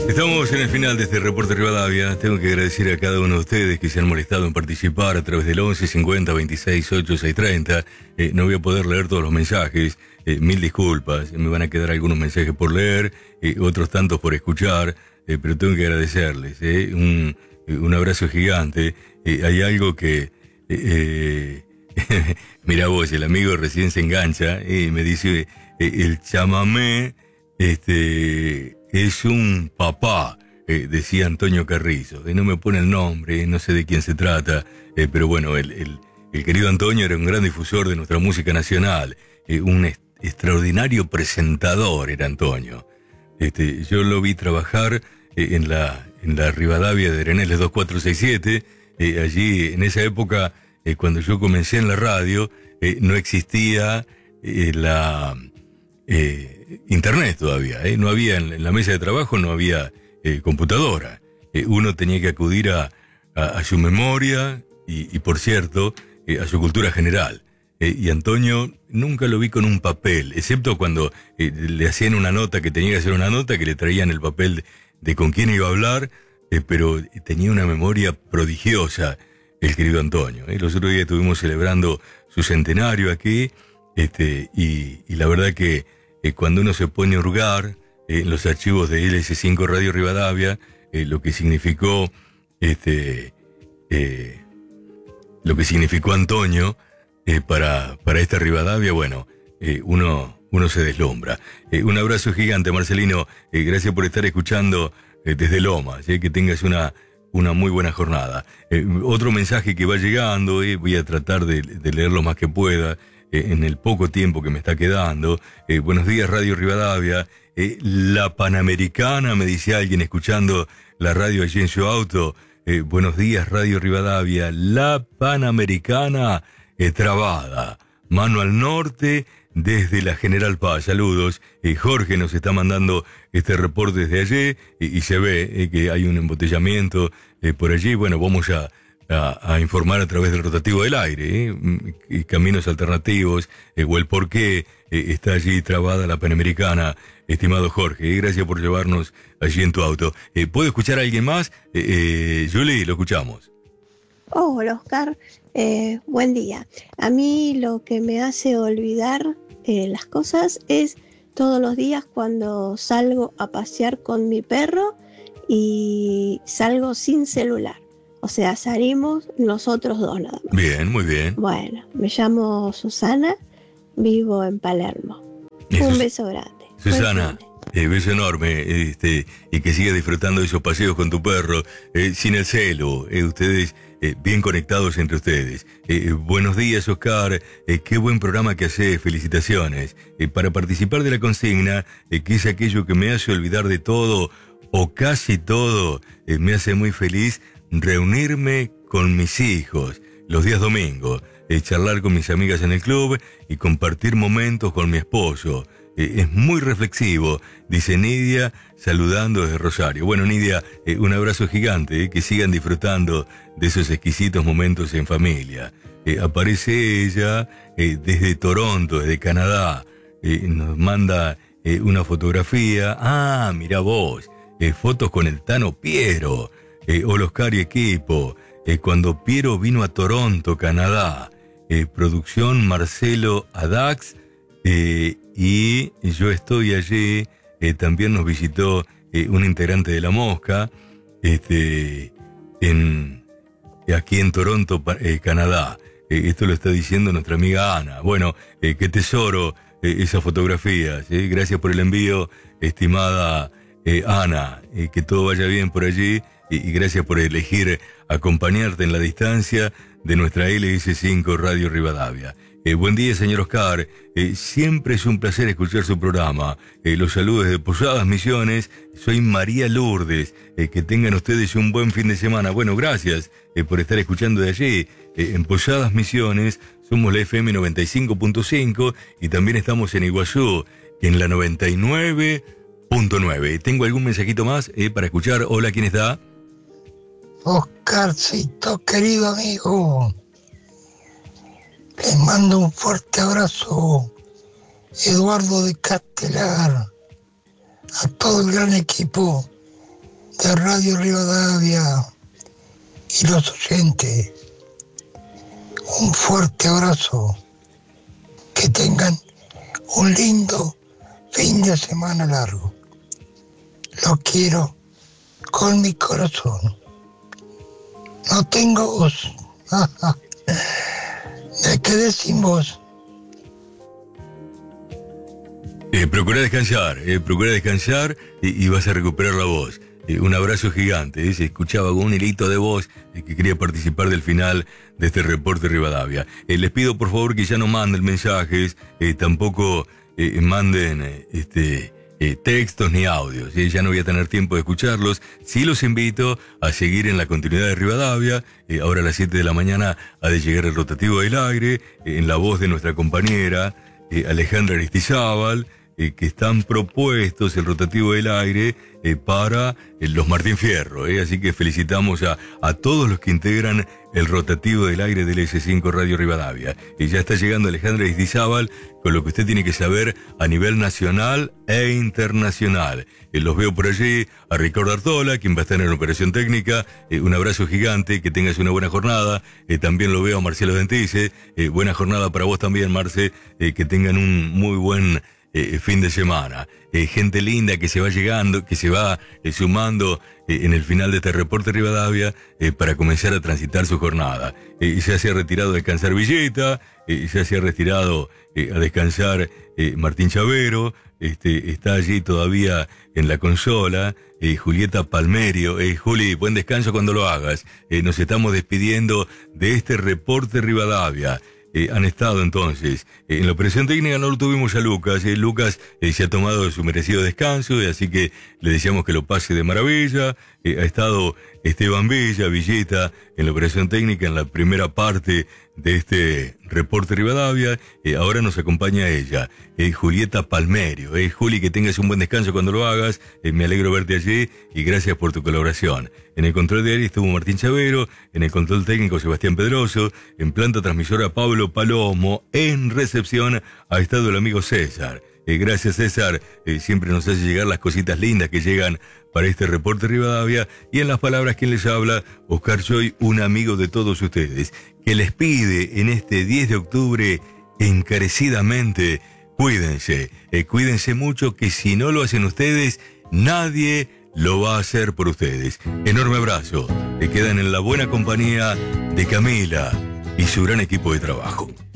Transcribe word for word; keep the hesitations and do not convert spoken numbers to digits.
Estamos en el final de este reporte Rivadavia. Tengo que agradecer a cada uno de ustedes que se han molestado en participar a través del once cincuenta veintiséis ocho seis treinta. Eh, no voy a poder leer todos los mensajes. Eh, mil disculpas. Me van a quedar algunos mensajes por leer, eh, otros tantos por escuchar, eh, pero tengo que agradecerles. Eh, un, un abrazo gigante. Eh, hay algo que... Eh, eh, mira vos, el amigo recién se engancha y eh, me dice, eh, el chamamé este, es un papá, eh, decía Antonio Carrizo. Eh, no me pone el nombre, eh, no sé de quién se trata, eh, pero bueno, el, el, el querido Antonio era un gran difusor de nuestra música nacional, eh, un est- extraordinario presentador era Antonio. Este, yo lo vi trabajar eh, en la en la Rivadavia de Arenales dos cuatro seis siete. Eh, allí, en esa época, eh, cuando yo comencé en la radio, eh, no existía eh, la eh, internet todavía. Eh, no había en, en la mesa de trabajo, no había eh, computadora. Eh, uno tenía que acudir a, a, a su memoria y, y por cierto, eh, a su cultura general. Eh, y Antonio nunca lo vi con un papel, excepto cuando eh, le hacían una nota, que tenía que hacer una nota, que le traían el papel de, de con quién iba a hablar, eh, pero tenía una memoria prodigiosa el querido Antonio. Eh. Los otros días estuvimos celebrando su centenario aquí, este, y, y la verdad que eh, cuando uno se pone a hurgar eh, en los archivos de L S cinco Radio Rivadavia, eh, lo que significó, este, eh, lo que significó Antonio, Eh, para, para esta Rivadavia, bueno, eh, uno, uno se deslumbra. Eh, un abrazo gigante, Marcelino. Eh, gracias por estar escuchando eh, desde Lomas. Eh, que tengas una, una muy buena jornada. Eh, otro mensaje que va llegando, eh, voy a tratar de, de leer lo más que pueda eh, en el poco tiempo que me está quedando. Eh, buenos días, Radio Rivadavia. Eh, la Panamericana, me dice alguien escuchando la radio allí en su auto. Eh, buenos días, Radio Rivadavia. La Panamericana... Eh, trabada, mano al norte desde la General Paz. Saludos. Eh, Jorge nos está mandando este reporte desde allí y, y se ve eh, que hay un embotellamiento eh, por allí. Bueno, vamos a, a, a informar a través del rotativo del aire, eh, y caminos alternativos eh, o el por qué eh, está allí trabada la Panamericana. Estimado Jorge, eh, gracias por llevarnos allí en tu auto. Eh, ¿Puede escuchar a alguien más? Eh, eh, Julie, lo escuchamos. Hola, Oscar. Eh, buen día. A mí lo que me hace olvidar eh, las cosas es todos los días cuando salgo a pasear con mi perro y salgo sin celular. O sea, salimos nosotros dos nada más. Bien, muy bien. Bueno, me llamo Susana, vivo en Palermo. Eso Un es... beso grande. Susana, eh, beso enorme, este, y que sigas disfrutando de esos paseos con tu perro, eh, sin el celo, eh, ustedes eh, bien conectados entre ustedes. Eh, buenos días, Oscar, eh, qué buen programa que haces, felicitaciones. Eh, para participar de la consigna, eh, que es aquello que me hace olvidar de todo, o casi todo, eh, me hace muy feliz reunirme con mis hijos los días domingos, eh, charlar con mis amigas en el club y compartir momentos con mi esposo. Eh, es muy reflexivo, dice Nidia, saludando desde Rosario. Bueno, Nidia, eh, un abrazo gigante, eh, que sigan disfrutando de esos exquisitos momentos en familia. Eh, aparece ella eh, desde Toronto, desde Canadá, eh, nos manda eh, una fotografía. Ah, mira vos, eh, fotos con el Tano Piero, eh, hola Oscar y equipo, eh, cuando Piero vino a Toronto, Canadá, eh, producción Marcelo Adax, eh, y yo estoy allí, eh, también nos visitó eh, un integrante de La Mosca, este, en, aquí en Toronto, eh, Canadá. Eh, esto lo está diciendo nuestra amiga Ana. Bueno, eh, qué tesoro eh, esas fotografías. Eh. Gracias por el envío, estimada eh, Ana. Eh, que todo vaya bien por allí y, y gracias por elegir acompañarte en la distancia de nuestra L S cinco Radio Rivadavia. Eh, buen día, señor Oscar. Eh, siempre es un placer escuchar su programa. Eh, los saludos desde Posadas Misiones. Soy María Lourdes. Eh, que tengan ustedes un buen fin de semana. Bueno, gracias eh, por estar escuchando de allí. Eh, en Posadas Misiones somos la F M noventa y cinco punto cinco y también estamos en Iguazú, en la noventa y nueve punto nueve. ¿Tengo algún mensajito más eh, para escuchar? Hola, ¿quién está? Oscarcito, querido amigo. Les mando un fuerte abrazo, Eduardo de Castelar, a todo el gran equipo de Radio Rivadavia y los oyentes, un fuerte abrazo. Que tengan un lindo fin de semana largo. Lo quiero con mi corazón. No tengo voz. Me quedé sin voz. Eh, procura descansar, eh, procura descansar y, y vas a recuperar la voz. Eh, un abrazo gigante, eh, se escuchaba con un hilito de voz eh, que quería participar del final de este reporte Rivadavia. Eh, les pido por favor que ya no manden mensajes, eh, tampoco eh, manden eh, este, eh, textos ni audios, eh, ya no voy a tener tiempo de escucharlos. Sí los invito a seguir en la continuidad de Rivadavia. Eh, ahora a las siete de la mañana ha de llegar el rotativo del aire, eh, en la voz de nuestra compañera eh, Alejandra Aristizábal, Eh, que están propuestos el rotativo del aire eh, para eh, los Martín Fierro. Eh, así que felicitamos a, a todos los que integran el rotativo del aire del ese cinco Radio Rivadavia. Y ya está llegando Alejandra Aristizábal con lo que usted tiene que saber a nivel nacional e internacional. Eh, los veo por allí, a Ricardo Artola, quien va a estar en la operación técnica. Eh, un abrazo gigante, que tengas una buena jornada. Eh, también lo veo a Marcelo Dentice. Eh, buena jornada para vos también, Marce. Eh, que tengan un muy buen Eh, fin de semana. Eh, gente linda que se va llegando, que se va eh, sumando eh, en el final de este reporte Rivadavia eh, para comenzar a transitar su jornada. Eh, ya se ha retirado a descansar Villeta, eh, ya se ha retirado eh, a descansar eh, Martín Chavero, este, está allí todavía en la consola, eh, Julieta Palmerio. Eh, Juli, buen descanso cuando lo hagas. Eh, nos estamos despidiendo de este reporte Rivadavia. Eh, han estado entonces eh, en la operación técnica. No lo tuvimos a Lucas. Eh, Lucas eh, se ha tomado su merecido descanso, eh, así que le deseamos que lo pase de maravilla. Eh, ha estado Esteban Villa, Villeta, en la operación técnica en la primera parte de este reporte Rivadavia. Eh, ahora nos acompaña ella, eh, Julieta Palmerio. Eh, Juli, que tengas un buen descanso cuando lo hagas. Eh, me alegro verte allí y gracias por tu colaboración. En el control de aire estuvo Martín Chavero, en el control técnico Sebastián Pedroso, en planta transmisora Pablo Palomo, en recepción ha estado el amigo César. Eh, gracias César, eh, siempre nos hace llegar las cositas lindas que llegan para este reporte Rivadavia. Y en las palabras quien les habla, Oscar Choy, un amigo de todos ustedes, que les pide en este diez de octubre encarecidamente, cuídense, eh, cuídense mucho, que si no lo hacen ustedes, nadie lo va a hacer por ustedes. Enorme abrazo, que quedan en la buena compañía de Camila y su gran equipo de trabajo.